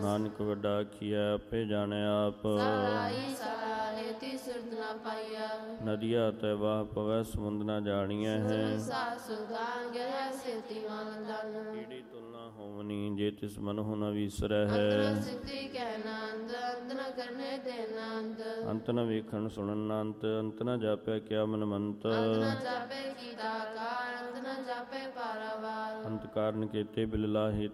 ਨਾਨਕ ਵੱਡਾ ਆਖੀਐ ਆਪੇ ਜਾਣੈ ਆਪ। ਸਲਾਈ ਸਲਾਹੇ ਤੀ ਸੁਰਤ ਨਾ ਪਾਈਆ। ਨਦੀਆ ਤੈ ਵਾਹ ਪਵੈ ਸਮੁੰਦ ਨਾ ਜਾਣੀਐ ਹੈ। ਸੁਲਤਾਨ ਗਹਿ ਸੇਤੀ ਮਨ ਦਨ। ਕੀੜੀ ਤੁਲਨਾ ਹੋਵਨੀ ਜੇ ਤਿਸ ਮਨਹੁ ਨ ਵੀਸਰੈ ਹੈ। ਅੰਤਰ ਸਿੱਧੀ ਕਹਿ ਨੰਦ ਅੰਤ ਨ ਕਰਨੇ ਤੇ ਨੰਦ। ਅੰਤ ਨ ਵੇਖਣ ਸੁਣਨ ਨ ਅੰਤ ਅੰਤ ਨ ਜਾਪੈ ਕਿਆ ਮਨ ਮੰਤ। ਅੰਤ ਨ ਜਾਪੇ ਕੀਤਾ ਕਾਰ ਅੰਤ ਨ ਜਾਪੇ ਪਾਰਾਵਾਰ। ਅੰਤ ਕਾਰਨ ਕੀਤੇ ਬਿਲ ਲਾਹੇ